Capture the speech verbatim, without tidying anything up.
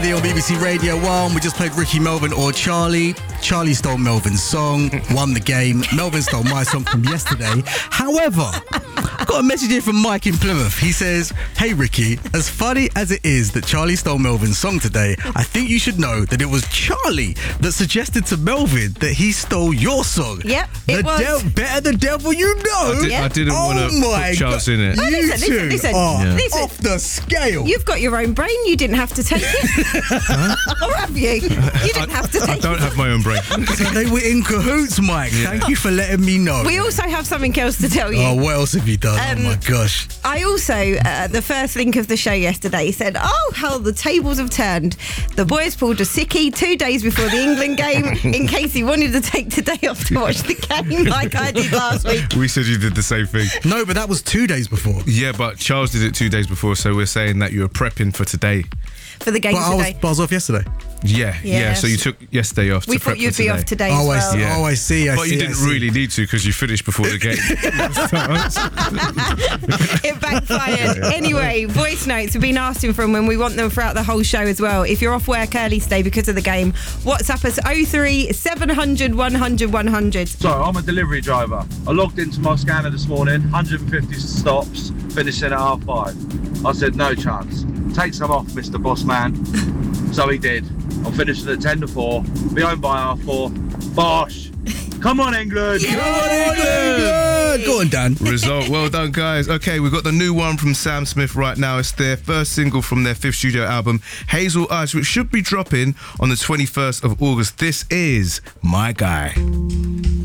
On B B C Radio one, we just played Ricky Melvin or Charlie. Charlie stole Melvin's song, won the game. Melvin stole my song from yesterday. However, I got a message here from Mike in Plymouth. He says, hey Ricky, as funny as it is that Charlie stole Melvin's song today, I think you should know that it was Charlie that suggested to Melvin that he stole your song. Yep, the it was. De- better the devil you know. I, did, Yep. I didn't Oh want to my put Charles God. in it. Oh, You listen, two listen, listen, are listen. off the scale. You've got your own brain. You didn't have to take it. Or have you? You didn't have to take I don't it. have my own brain. So they were in cahoots, Mike. Thank you for letting me know. We also have something else to tell you. Oh, what else have you done? Um, oh my gosh. I also, uh, the first link of the show yesterday said, oh, how the tables have turned. The boys pulled a sickie two days before the England game in case he wanted to take today off to watch the game like I did last week. We said you did the same thing. No, but that was two days before. Yeah, but Charles did it two days before, so we're saying that you were prepping for today. For the game But I was, today. but I was off yesterday. Yeah, yeah. Yes. So you took yesterday off We to prep thought you'd for be today. off today Oh, I as well. see. Yeah. Oh, I see. I But see. you I didn't see. really need to because you finished before the game. It backfired. Anyway, voice notes we've been asking for them when we want them throughout the whole show as well. If you're off work early today because of the game, WhatsApp us oh three seven hundred one hundred one hundred. So I'm a delivery driver. I logged into my scanner this morning, one hundred fifty stops, finishing at half five. I said, no chance. Take some off, Mister Boss Man. So he did. I'm finishing at ten to four, be home by half four. Bosh! Come on, England! Come on, England! Go on, Dan. Result. Well done, guys. Okay, we've got the new one from Sam Smith right now. It's their first single from their fifth studio album, Hazel Eyes, which should be dropping on the twenty-first of August. This is My Guy.